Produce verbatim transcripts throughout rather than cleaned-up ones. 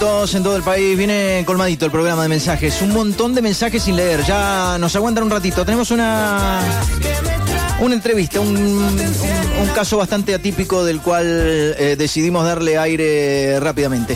Todos en todo el país, viene colmadito el programa de mensajes, un montón de mensajes sin leer, ya nos aguantan un ratito. Tenemos una una entrevista, un, un, un caso bastante atípico del cual eh, decidimos darle aire rápidamente. ¿eh?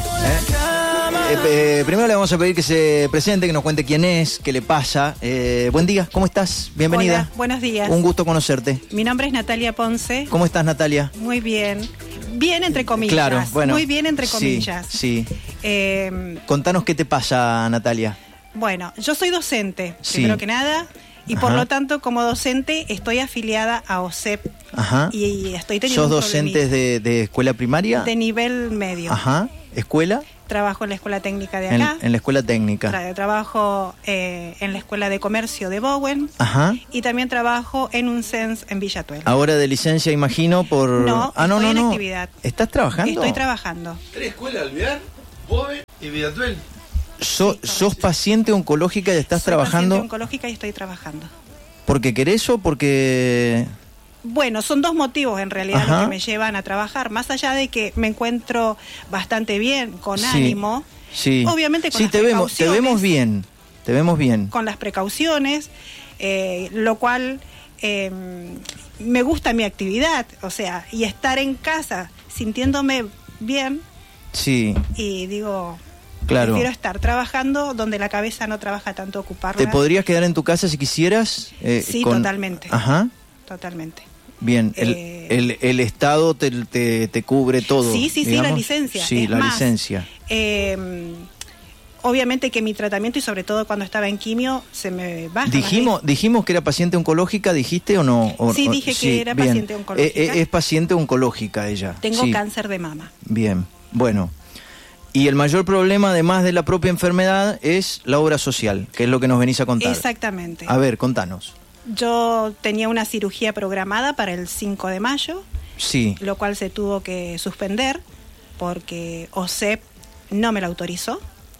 Eh, eh, primero le vamos a pedir que se presente, que nos cuente quién es, qué le pasa. Eh, buen día, ¿cómo estás? Bienvenida. Hola, buenos días. Un gusto conocerte. Mi nombre es Natalia Ponce. ¿Cómo estás, Natalia? Muy bien. Bien entre comillas. Claro, bueno. Muy bien entre comillas. Sí, sí. Eh, Contanos qué te pasa, Natalia. Bueno, yo soy docente, Sí. primero que nada, y Ajá. por lo tanto, como docente, estoy afiliada a O S E P. Ajá. Y estoy teniendo ¿Sos un docentes de, de escuela primaria? De nivel medio. Ajá. ¿Escuela? Trabajo en la escuela técnica de En, acá. en la escuela técnica. Tra- trabajo eh, en la escuela de comercio de Bowen. Ajá. Y también trabajo en un C E N S en Villatuel. Ahora de licencia, imagino, por... No, ah, no, estoy no, en no. actividad. ¿Estás trabajando? Estoy trabajando. Tres escuelas, Alvear, Boven y Villatuel. So- Sí, ¿Sos paciente oncológica y estás Soy trabajando paciente oncológica y estoy trabajando. porque querés o porque...? Bueno, son dos motivos en realidad Ajá. los que me llevan a trabajar. Más allá de que me encuentro bastante bien, con Sí, ánimo, Sí. obviamente con sí, las te vemos, te precauciones. vemos bien. Te vemos bien. con las precauciones, eh, lo cual eh, me gusta mi actividad, o sea, y estar en casa sintiéndome bien Sí, y digo, claro. prefiero estar trabajando donde la cabeza no trabaja tanto ocuparla. ¿Te podrías quedar en tu casa si quisieras? Eh, Sí, con- totalmente. Ajá. Totalmente. Bien, el, Eh, el, el Estado te, te, te cubre todo. Sí, sí, sí, digamos. la licencia. Sí, Es la más, licencia. Eh, obviamente que mi tratamiento, y sobre todo cuando estaba en quimio, se me baja. Dijimos, dijimos que era paciente oncológica, ¿dijiste o no? O- Sí, o- dije que era bien. paciente oncológica. Eh, eh, es paciente oncológica ella. Tengo sí. cáncer de mama. Bien, bueno. Y el mayor problema, además de la propia enfermedad, es la obra social, que es lo que nos venís a contar. Exactamente. A ver, contanos. Yo tenía una cirugía programada para el cinco de mayo, Sí, lo cual se tuvo que suspender porque O S E P no me la autorizó.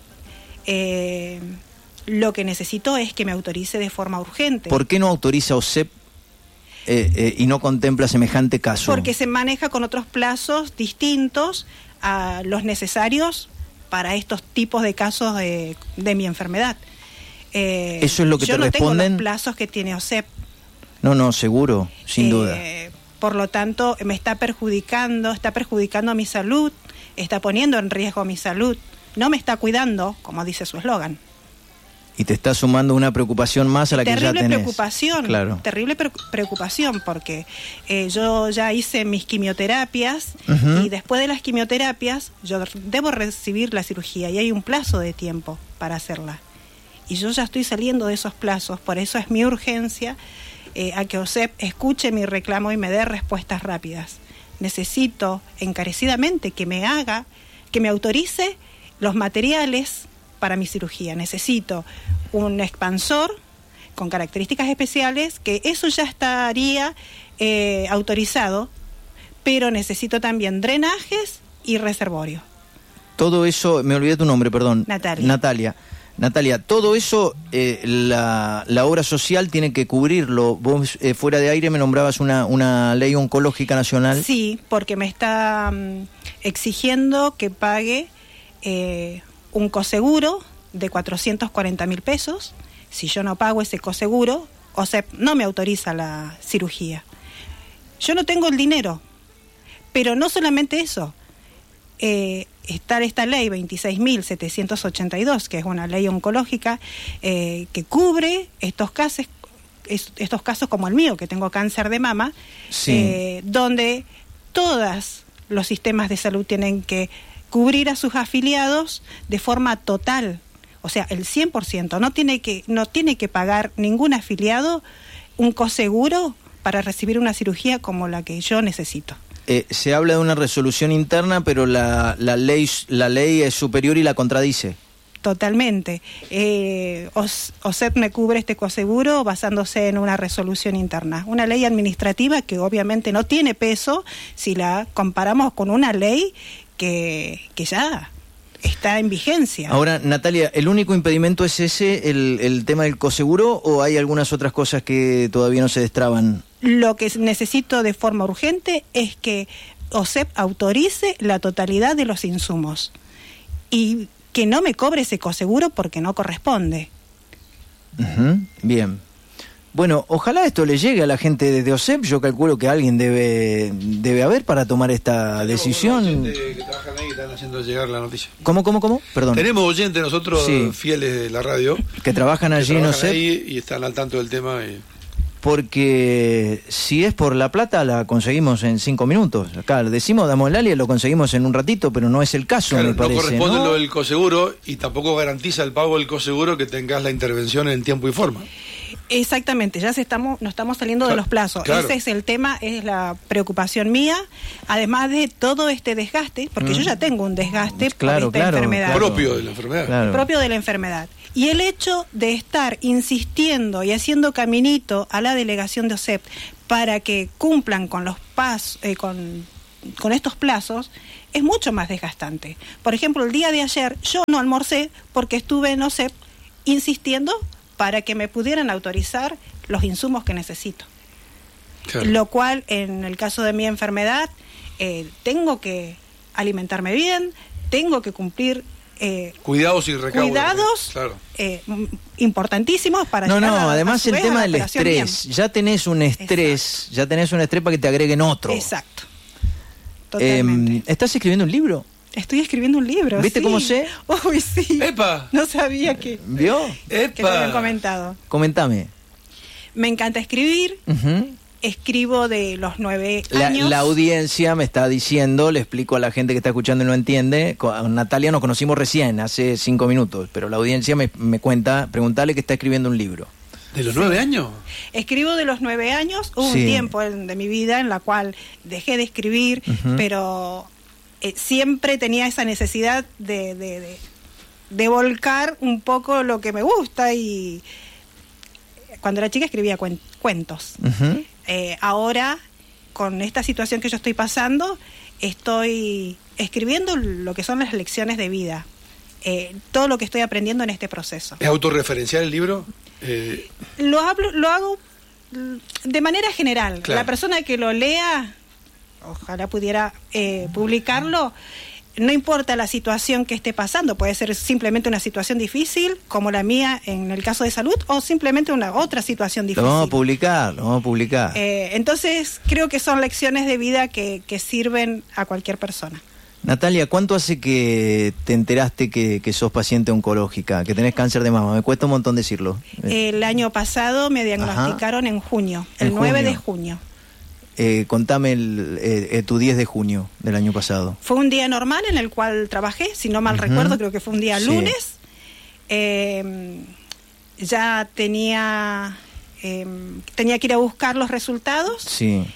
Eh, lo que necesito es que me autorice de forma urgente. ¿por qué no autoriza O S E P eh, eh, y no contempla semejante caso? Porque se maneja con otros plazos distintos a los necesarios para estos tipos de casos de, de mi enfermedad. Eh, ¿Eso es lo que yo te no tengo responden? los plazos que tiene O S E P. No, no, seguro, sin Eh, duda. Por lo tanto, me está perjudicando, está perjudicando mi salud, está poniendo en riesgo mi salud, no me está cuidando, como dice su eslogan. Y te está sumando una preocupación más a la que ya Terrible tenés. preocupación, Claro. terrible pre- preocupación, porque eh, yo ya hice mis quimioterapias Ujú. y después de las quimioterapias yo debo recibir la cirugía y hay un plazo de tiempo para hacerla. Y yo ya estoy saliendo de esos plazos, por eso es mi urgencia eh, a que O S E P escuche mi reclamo y me dé respuestas rápidas. Necesito encarecidamente que me haga, que me autorice los materiales para mi cirugía. Necesito un expansor con características especiales, que eso ya estaría eh, autorizado, pero necesito también drenajes y reservorio. Todo eso, me olvidé tu nombre, perdón. Natalia. Natalia. Natalia, todo eso, eh, la, la obra social tiene que cubrirlo. Vos, eh, fuera de aire, me nombrabas una, una ley oncológica nacional. Sí, porque me está mm, exigiendo que pague eh, un coseguro de cuatrocientos cuarenta mil pesos. Si yo no pago ese coseguro, O S E P no me autoriza la cirugía. Yo no tengo el dinero, pero no solamente eso. Eh, está esta ley veintiséis mil setecientos ochenta y dos, que es una ley oncológica eh, que cubre estos casos, es, estos casos como el mío, que tengo cáncer de mama, Sí. eh, donde todos los sistemas de salud tienen que cubrir a sus afiliados de forma total, o sea, el cien por ciento. No tiene que, no tiene que pagar ningún afiliado un coseguro para recibir una cirugía como la que yo necesito. Eh, se habla de una resolución interna, pero la, la, ley, la ley es superior y la contradice. Totalmente. Eh, O S E P me cubre este coseguro basándose en una resolución interna, una ley administrativa que obviamente no tiene peso si la comparamos con una ley que, que ya está en vigencia. Ahora, Natalia, ¿el único impedimento es ese, el, el tema del coseguro, o hay algunas otras cosas que todavía no se destraban? Lo que necesito de forma urgente es que O S E P autorice la totalidad de los insumos. Y que no me cobre ese coseguro porque no corresponde. Uh-huh. Bien. Bueno, ojalá esto le llegue a la gente de O S E P. Yo calculo que alguien debe debe haber para tomar esta Tenemos decisión. oyentes que trabajan ahí, que están haciendo llegar la noticia. ¿Cómo, cómo, cómo? Perdón. Tenemos oyentes nosotros, Sí. fieles de la radio, Que trabajan que allí en O trabajan S E P. ahí y están al tanto del tema. Y... Porque si es por la plata la conseguimos en cinco minutos. Acá lo decimos, damos el alia, lo conseguimos en un ratito, pero no es el caso, Claro, me parece. no corresponde ¿no? lo del coseguro y tampoco garantiza el pago del coseguro que tengas la intervención en tiempo y forma. Exactamente, ya se estamos, nos estamos saliendo Claro, de los plazos. claro. Ese es el tema, es la preocupación mía, además de todo este desgaste, porque Mm. yo ya tengo un desgaste Claro, por esta claro, enfermedad. claro. Propio de la enfermedad. Claro. propio de la enfermedad. Y el hecho de estar insistiendo y haciendo caminito a la delegación de O S E P para que cumplan con los pas, eh, con, con estos plazos, es mucho más desgastante. Por ejemplo, el día de ayer yo no almorcé porque estuve en O S E P insistiendo para que me pudieran autorizar los insumos que necesito. Claro. Lo cual, en el caso de mi enfermedad, eh, tengo que alimentarme bien, tengo que cumplir eh, Cuidados y recaudos. cuidados Claro. eh, m- importantísimos para No, llegar no, a- a además su el vez a tema la del operación estrés. Ya tenés un estrés, ya tenés un estrés para que te agreguen otro. bien. Exacto. Eh, Totalmente. ¿Estás escribiendo un libro? Estoy escribiendo un libro. ¿Viste sí. cómo sé? Uy, sí. ¡Epa! No sabía que, ¿Vio? que te habían ¡Epa! comentado. Comentame. Me encanta escribir. Ujú. Escribo de los nueve La, años. la audiencia me está diciendo, le explico a la gente que está escuchando y no entiende, con Natalia nos conocimos recién, hace cinco minutos, pero la audiencia me, me cuenta, preguntale que está escribiendo un libro. ¿De los nueve años? Escribo de los nueve años. Hubo Sí. un tiempo en- de mi vida en la cual dejé de escribir, Ujú. pero eh, siempre tenía esa necesidad de, de, de, de volcar un poco lo que me gusta y cuando era chica escribía cuen- cuentos. Ujú. Eh, ahora, con esta situación que yo estoy pasando, estoy escribiendo lo que son las lecciones de vida, eh, todo lo que estoy aprendiendo en este proceso. ¿Es autorreferencial el libro? Eh, Lo, hablo, lo hago mm, de manera general. Claro. La persona que lo lea, ojalá pudiera eh, publicarlo, no importa la situación que esté pasando, puede ser simplemente una situación difícil, como la mía en el caso de salud, o simplemente una otra situación Lo difícil. vamos a publicar, lo vamos a publicar. Eh, entonces, creo que son lecciones de vida que, que sirven a cualquier persona. Natalia, ¿cuánto hace que te enteraste que, que sos paciente oncológica, que tenés cáncer de mama? Me cuesta un montón decirlo. El año pasado me diagnosticaron en junio, el En nueve junio. de junio. Eh, contame el, eh, eh, tu diez de junio del año pasado. Fue un día normal en el cual trabajé, si no mal Ujú. recuerdo, creo que fue un día Sí. lunes. Eh, ya tenía, eh, tenía que ir a buscar los resultados Sí.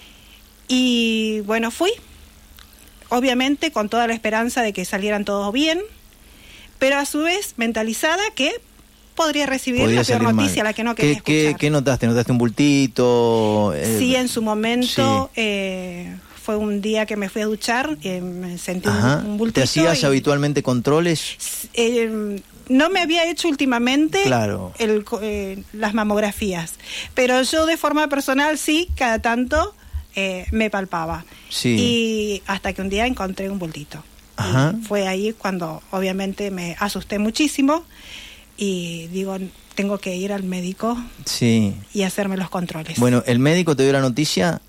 y bueno, fui. Obviamente con toda la esperanza de que salieran todos bien, pero a su vez mentalizada que podría recibir Podía la peor salir mal. noticia, la que no quería ¿Qué, qué, escuchar. qué notaste? ¿Notaste un bultito? Eh, Sí, en su momento sí. eh, fue un día que me fui a duchar, eh, me sentí un, Ajá. un ¿Te bultito. hacías y- habitualmente controles? Eh, no me había hecho últimamente Claro. el co- eh, las mamografías, pero yo de forma personal sí, cada tanto eh, me palpaba. Sí. Y hasta que un día encontré un bultito. Ajá. Y fue ahí cuando obviamente me asusté muchísimo y digo, tengo que ir al médico Sí. y hacerme los controles. Bueno, ¿el médico te dio la noticia?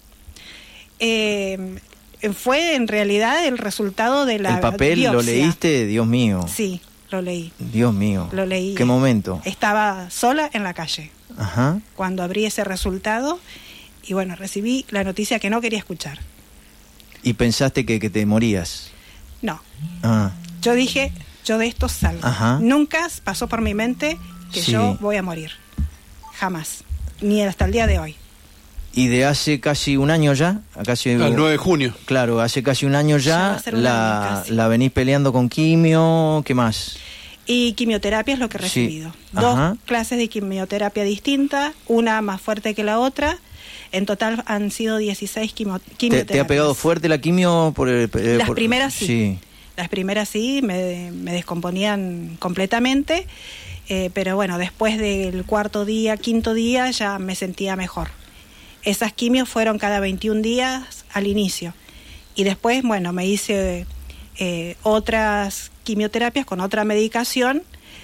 Eh, fue en realidad el resultado de la ¿El papel lo biopsia. leíste? Dios mío. Sí, lo leí. Dios mío. Lo leí. ¿Qué momento? Estaba sola en la calle Ajá. cuando abrí ese resultado y bueno, recibí la noticia que no quería escuchar. ¿Y pensaste que, que te morías? No, Ah. yo dije, yo de esto salgo. Ajá. Nunca pasó por mi mente que Sí. yo voy a morir. Jamás. Ni hasta el día de hoy. ¿Y de hace casi un año ya? Casi, al nueve de junio. Claro, hace casi un año Ya va ya, a ser un la, año casi. la venís peleando con quimio, ¿qué más? Y quimioterapia es lo que he Sí. recibido. Dos Ajá. clases de quimioterapia distintas, una más fuerte que la otra. En total han sido dieciséis quimio- ¿Te, quimioterapias. te ha pegado fuerte la quimio? Por el, eh, Las por- primeras sí. Sí. Las primeras sí, me, me descomponían completamente, eh, pero bueno, después del cuarto día, quinto día, ya me sentía mejor. Esas quimios fueron cada veintiún días al inicio. Y después, bueno, me hice eh, otras quimioterapias con otra medicación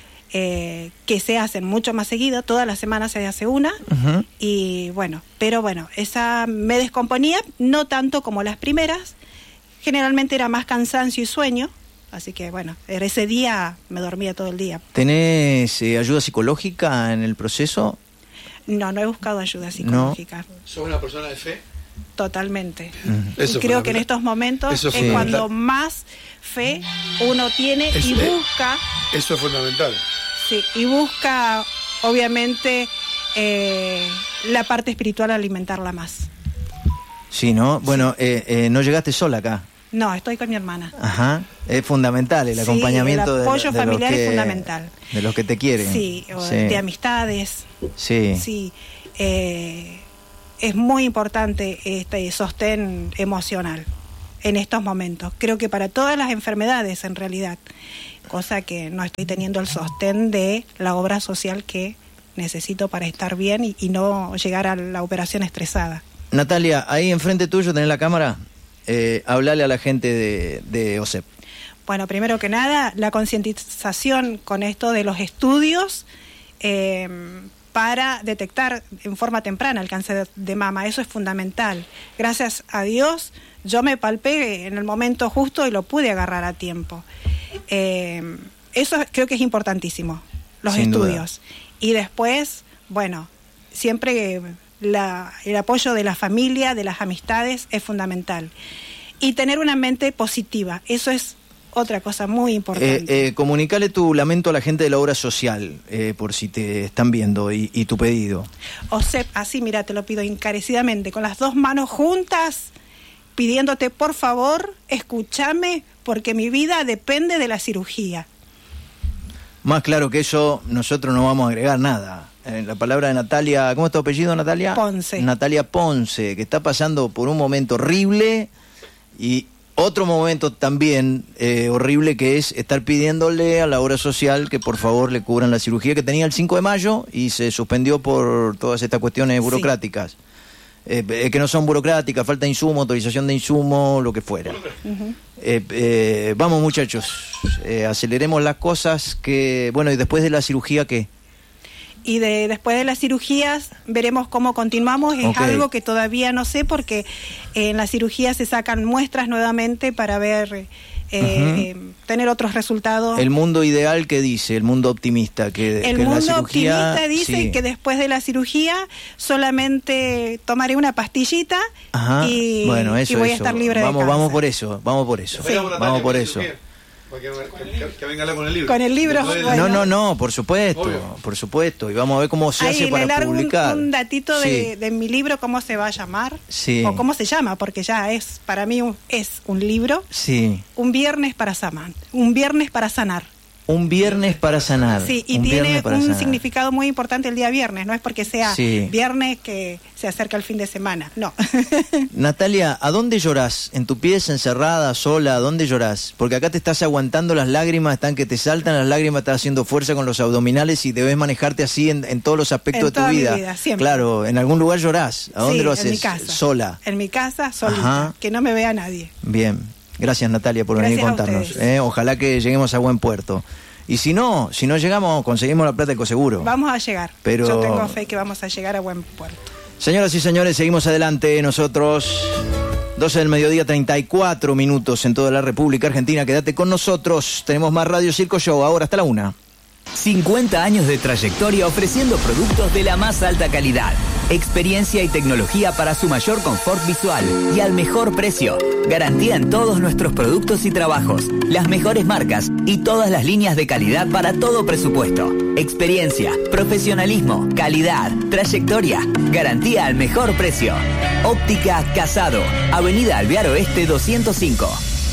eh, que se hacen mucho más seguido, todas las semanas se hace una, uh-huh. y bueno, pero bueno, esa me descomponía, no tanto como las primeras, generalmente era más cansancio y sueño, así que bueno, ese día me dormía todo el día. ¿Tenés eh, ayuda psicológica en el proceso? No, no he buscado ayuda psicológica. ¿No? ¿Sos una persona de fe? Totalmente. Uh-huh. Y creo que en estos momentos eso es cuando más fe uno tiene eso, y busca... Eso es fundamental. Sí, y busca, obviamente, eh, la parte espiritual, alimentarla más. Sí, ¿no? Bueno, sí. Eh, eh, ¿no llegaste sola acá? No, estoy con mi hermana. Ajá, es fundamental el acompañamiento. Sí, el apoyo de, de familiar que, es fundamental. De los que te quieren. Sí, sí. De amistades. Sí. Sí, eh, es muy importante este sostén emocional en estos momentos. Creo que para todas las enfermedades, en realidad, cosa que no estoy teniendo el sostén de la obra social que necesito para estar bien y, y no llegar a la operación estresada. Natalia, ahí enfrente tuyo tenés la cámara. Eh, hablale a la gente de, de O S E P. Bueno, primero que nada, la concientización con esto de los estudios eh, para detectar en forma temprana el cáncer de mama, eso es fundamental. Gracias a Dios, yo me palpé en el momento justo y lo pude agarrar a tiempo. Eh, eso creo que es importantísimo, los Sin estudios. duda. Y después, bueno, siempre... La, el apoyo de la familia, de las amistades es fundamental. Y tener una mente positiva, eso es otra cosa muy importante. Eh, eh, comunicale tu lamento a la gente de la obra social, eh, por si te están viendo, y, y tu pedido. O sea, así, mira, te lo pido encarecidamente, con las dos manos juntas, pidiéndote, por favor, escúchame, porque mi vida depende de la cirugía. Más claro que eso, nosotros no vamos a agregar nada. La palabra de Natalia, ¿cómo es tu apellido, Natalia? Ponce. Natalia Ponce, que está pasando por un momento horrible y otro momento también eh, horrible, que es estar pidiéndole a la obra social que por favor le cubran la cirugía que tenía el cinco de mayo y se suspendió por todas estas cuestiones burocráticas. Sí. Eh, que no son burocráticas, falta de insumo, autorización de insumo, lo que fuera. Uh-huh. eh, eh, vamos, muchachos, eh, aceleremos las cosas, que bueno, y después de la cirugía, ¿qué? Y de, después de las cirugías veremos cómo continuamos. Es okay. Algo que todavía no sé, porque eh, en la cirugía se sacan muestras nuevamente para ver, eh, uh-huh. eh, tener otros resultados. El mundo ideal, ¿qué dice? El mundo optimista. Que, el que mundo la cirugía, optimista dice sí. que después de la cirugía solamente tomaré una pastillita y, bueno, eso, y voy eso. a estar libre vamos, de cáncer. Vamos por eso, vamos por eso. Sí. Vamos por eso. Que, que, que venga con el libro. Con el libro. Bueno. No, no, no, por supuesto, Obvio. por supuesto. Y vamos a ver cómo se Ahí, hace para publicar. Un, un datito sí. de, de mi libro, cómo se va a llamar. Sí. O cómo se llama, porque ya es, para mí un, es un libro. Sí. Un viernes para sanar. Un viernes para sanar. Un viernes para sanar. Sí, y un tiene un sanar. significado muy importante el día viernes, no es porque sea sí. viernes que se acerca el fin de semana, no. Natalia, ¿a dónde llorás? ¿En tu pieza, encerrada, sola? ¿A dónde llorás? Porque acá te estás aguantando las lágrimas, están que te saltan las lágrimas, estás haciendo fuerza con los abdominales y debes manejarte así en, en todos los aspectos en de tu toda vida. Mi vida siempre. Claro, en algún lugar llorás. ¿A dónde sí, lo haces? En mi casa. Sola. En mi casa, solita, Ajá. que no me vea nadie. Bien, gracias Natalia por gracias venir a contarnos. A eh, ojalá que lleguemos a buen puerto. Y si no, si no llegamos, conseguimos la plata de Coseguro. Vamos a llegar. Pero... Yo tengo fe que vamos a llegar a buen puerto. Señoras y señores, seguimos adelante nosotros. doce del mediodía, treinta y cuatro minutos en toda la República Argentina. Quédate con nosotros. Tenemos más Radio Circo Show. Ahora hasta la una. cincuenta años de trayectoria ofreciendo productos de la más alta calidad. Experiencia y tecnología para su mayor confort visual y al mejor precio. Garantía en todos nuestros productos y trabajos. Las mejores marcas y todas las líneas de calidad para todo presupuesto. Experiencia, profesionalismo, calidad, trayectoria. Garantía al mejor precio. Óptica Casado. Avenida Alvear Oeste doscientos cinco.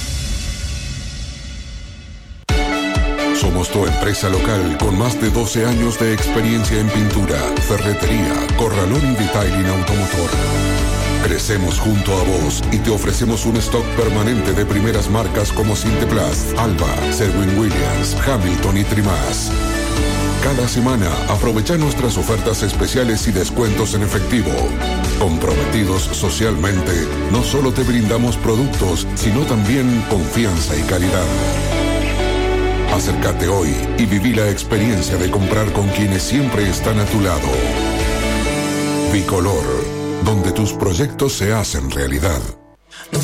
Somos tu empresa local con más de doce años de experiencia en pintura, ferretería, corralón y detailing automotor. Crecemos junto a vos y te ofrecemos un stock permanente de primeras marcas como Sinteplast, Alba, Sherwin-Williams, Hamilton y Trimas. Cada semana aprovecha nuestras ofertas especiales y descuentos en efectivo. Comprometidos socialmente, no solo te brindamos productos, sino también confianza y calidad. Acércate hoy y viví la experiencia de comprar con quienes siempre están a tu lado. Bicolor, donde tus proyectos se hacen realidad.